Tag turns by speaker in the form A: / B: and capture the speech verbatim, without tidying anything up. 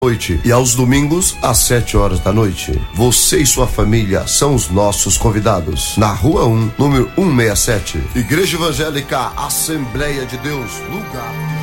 A: noite e aos domingos às sete horas da noite. Você e sua família são os nossos convidados. Na Rua um, número cento e sessenta e sete, Igreja Evangélica Assembleia de Deus, lugar